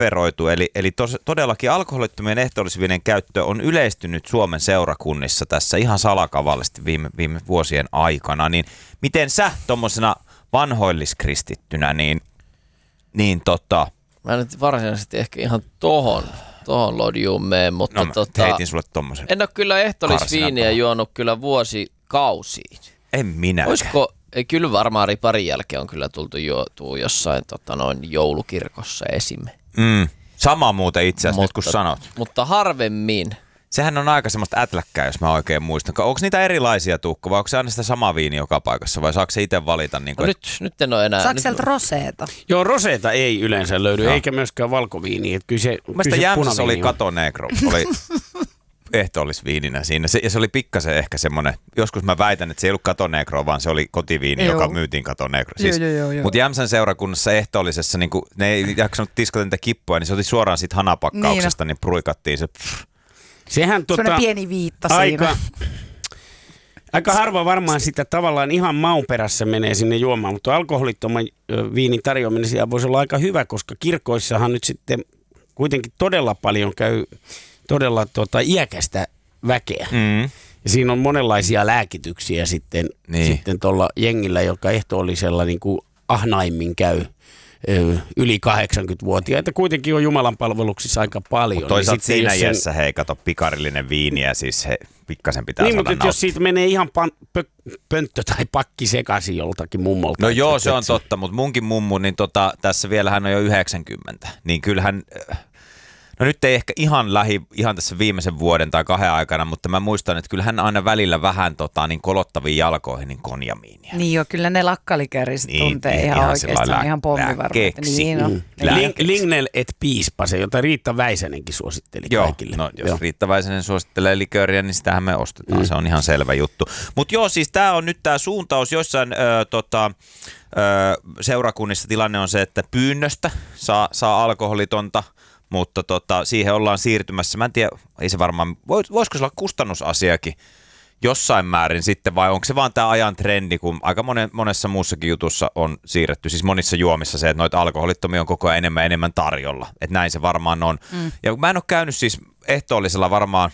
reperoitu, eli todellakin alkoholittomien ehtoollisviinien käyttö on yleistynyt Suomen seurakunnissa tässä ihan salakavallisesti viime vuosien aikana, niin miten sä tuommoisena vanhoilliskristittynä, Mä nyt varsinaisesti ehkä ihan tohon lodjuun mene, mutta heitin sulle tommosen. En ole kyllä ehtoollisviiniä juonut kyllä vuosikausiin. En minäkään. Olisiko, ei kyllä varmaan riparin jälkeen on kyllä tultu juotua jossain joulukirkossa esimme. Sama muuten itse asiassa nyt kun sanot. Mutta harvemmin. Sehän on aika semmoista ätläkkää, jos mä oikein muistan. Onko niitä erilaisia, Tuukka, vai onko se aina sitä samaa viiniä joka paikassa, vai saako se itse valita? Niin kuin, nyt en ole enää. Saako sieltä roseeta? Joo, roseeta ei yleensä löydy, eikä myöskään valkoviiniä. Mielestäni Jämsässä oli Cato Negro, oli ehtoollisviininä siinä. Ja se oli pikkasen ehkä semmoinen, joskus mä väitän, että se ei ollut Cato Negro, vaan se oli kotiviini, joka myytiin Cato Negro. Siis, mutta Jämsän seurakunnassa ehtoollisessa, niin kun ne ei jaksanut tiskata niitä kippoja, niin se oli suoraan siitä hanapakkauksesta, niin pruikattiin se. Sehän pieni viitta siinä. Aika harva varmaan sitä tavallaan ihan maun perässä menee sinne juomaan, mutta alkoholittoman viinin tarjoaminen siellä voisi olla aika hyvä, koska kirkoissahan nyt sitten kuitenkin todella paljon käy todella iäkästä väkeä. Ja siinä on monenlaisia lääkityksiä sitten tuolla jengillä, joka ehtoollisella niin kuin ahnaimmin käy yli 80-vuotiaita. Kuitenkin on Jumalan palveluksissa aika paljon. Toisaalta siinä iässä kato pikarillinen viiniä, siis pikkasen pitää saada mutta jos siitä menee ihan pönttö tai pakki sekaisin joltakin mummolta. No joo, se on totta, mutta munkin mummu, niin tässä vielä hän on jo 90, niin kyllähän. No nyt ei ehkä ihan tässä viimeisen vuoden tai 2 aikana, mutta mä muistan, että kyllä hän aina välillä vähän niin kolottaviin jalkoihin niin konjamiinia. Niin jo, kyllä ne lakkalikäriset tuntee ihan oikeastaan ihan pommivarmaita. Niin on. Lignel et piispase, jota Riitta Väisänenkin suositteli kaikille. No jos Riitta Väisänen suosittelee likööriä, niin sitähän me ostetaan, se on ihan selvä juttu. Mutta joo, siis tää on nyt tää suuntaus jossain seurakunnissa tilanne on se, että pyynnöstä saa alkoholitonta. Mutta siihen ollaan siirtymässä. Mä en tiedä, ei se varmaan, voisiko se olla kustannusasiakin jossain määrin sitten, vai onko se vaan tämä ajan trendi, kun aika monessa muussakin jutussa on siirretty, siis monissa juomissa se, että noita alkoholittomia on koko ajan enemmän tarjolla. Että näin se varmaan on. Ja mä en ole käynyt siis ehtoollisella varmaan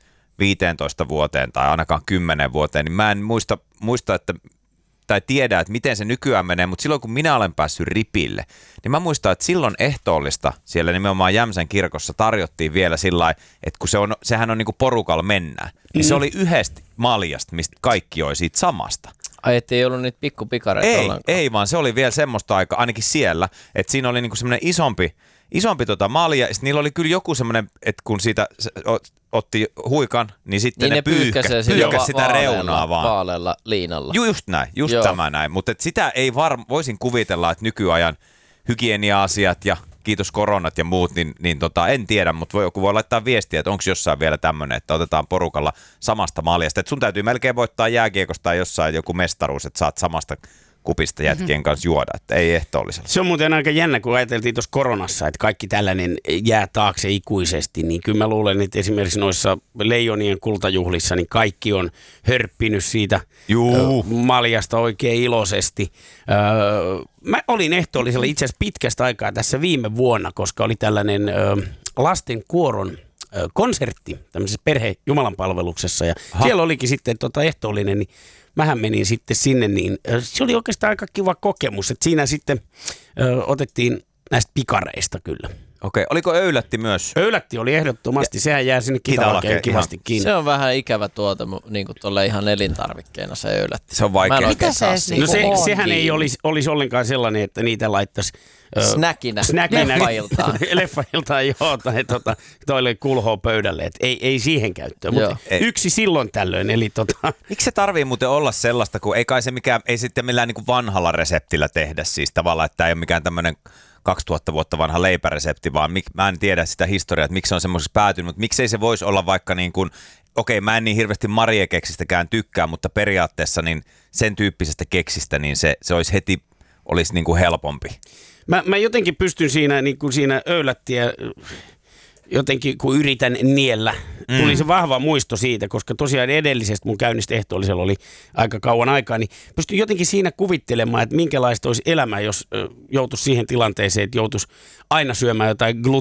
15 vuoteen tai ainakaan 10 vuoteen, niin mä en muista että tai tiedä, että miten se nykyään menee, mutta silloin kun minä olen päässyt ripille, niin mä muistan, että silloin ehtoollista siellä nimenomaan Jämsän kirkossa tarjottiin vielä sillä lailla, että kun sehän on niin kuin porukalla mennään, niin se oli yhdestä maljasta, mistä kaikki joi siitä samasta. Ai, ettei ollut niitä pikkupikareita ollenkaan? Ei, vaan se oli vielä semmoista aikaa, ainakin siellä, että siinä oli niin kuin semmoinen isompi malja, ja niillä oli kyllä joku semmoinen, että kun siitä otti huikan, niin sitten niin ne pyyhkäsi sitä reunaa vaan. Vaalealla liinalla. Just näin, tämä näin. Mutta sitä ei voisin kuvitella, että nykyajan hygienia-asiat ja kiitos koronat ja muut, niin en tiedä, mutta joku voi laittaa viestiä, että onko jossain vielä tämmöinen, että otetaan porukalla samasta maljasta. Että sun täytyy melkein voittaa jääkiekosta tai jossain joku mestaruus, että saat samasta kupista jätkien kanssa juoda, että ei ehtoollisella. Se on muuten aika jännä, kun ajateltiin tuossa koronassa, että kaikki tällainen jää taakse ikuisesti, niin kyllä mä luulen, että esimerkiksi noissa Leijonien kultajuhlissa, niin kaikki on hörppinyt siitä maljasta oikein iloisesti. Mä olin ehtoollisella itse asiassa pitkästä aikaa tässä viime vuonna, koska oli tällainen lasten kuoron konsertti tämmöisessä perhe-jumalanpalveluksessa ja siellä olikin sitten ehtoollinen, niin mähän menin sitten sinne, niin se oli oikeastaan aika kiva kokemus, että siinä sitten otettiin näistä pikareista kyllä. Okei, oliko öylätti myös? Öylätti oli ehdottomasti, sehän jää sinne kitalakeen kivasti kiinni. Se on vähän ikävä tuote, niin kuin tuolle ihan elintarvikkeena se öylätti. Se on vaikea. Mitä se sehän ei olisi ollenkaan sellainen, että niitä laittaisi snäkinä. Leffailtaan. Leffailtaan, joo, tai toille kulhoo pöydälle, että ei siihen käyttöön, mutta yksi silloin tällöin, eli Miksi se tarvii muuten olla sellaista, kun ei kai se ei sitten millään niin kuin vanhalla reseptillä tehdä siis tavallaan, että tämä ei ole mikään tämmöinen 2000 vuotta vanha leipäresepti, vaan mä en tiedä sitä historiaa, että miksi se on semmoisessa päätynyt, mutta miksei se voisi olla vaikka niin kuin, okei, mä en niin hirveästi Marie-keksistäkään tykkää, mutta periaatteessa niin sen tyyppisestä keksistä, niin se olisi niin kuin helpompi. Mä jotenkin pystyn siinä öylättiä jotenkin, kun yritän niellä, tuli se vahva muisto siitä, koska tosiaan edellisestä mun käynnistä ehtoollisella oli aika kauan aikaa, niin pystyn jotenkin siinä kuvittelemaan, että minkälaista olisi elämä, jos joutuisi siihen tilanteeseen, että joutuisi aina syömään jotain